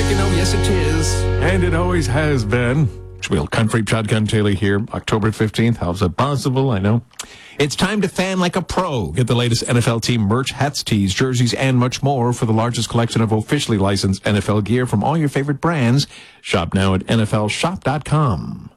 you know, yes, it is. And it always has been. Real country shotgun Taylor here, October 15th. How's it possible? I know. It's time to fan like a pro. Get the latest NFL team merch, hats, tees, jerseys, and much more for the largest collection of officially licensed NFL gear from all your favorite brands. Shop now at NFLshop.com.